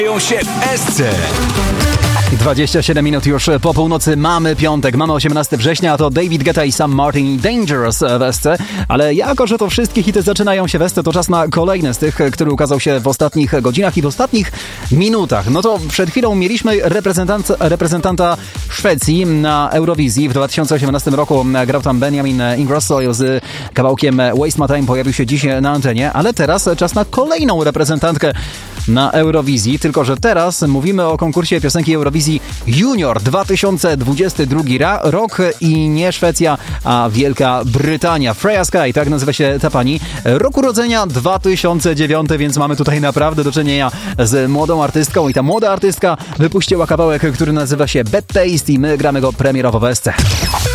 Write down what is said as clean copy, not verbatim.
się w SC. 27 minut już po północy, mamy piątek, mamy 18 września, a to David Guetta i Sam Martin Dangerous w SC, ale jako, że to wszystkie hity zaczynają się w SC, to czas na kolejny z tych, który ukazał się w ostatnich godzinach i w ostatnich minutach. No to przed chwilą mieliśmy reprezentanta Szwecji na Eurowizji. W 2018 roku grał tam Benjamin Ingrosso z kawałkiem Waste My Time, pojawił się dziś na antenie, ale teraz czas na kolejną reprezentantkę na Eurowizji, tylko że teraz mówimy o konkursie piosenki Eurowizji Junior 2022 rok i nie Szwecja, a Wielka Brytania. Freya Sky, tak nazywa się ta pani. Rok urodzenia 2009, więc mamy tutaj naprawdę do czynienia z młodą artystką i ta młoda artystka wypuściła kawałek, który nazywa się Bad Taste i my gramy go premierowo w SC.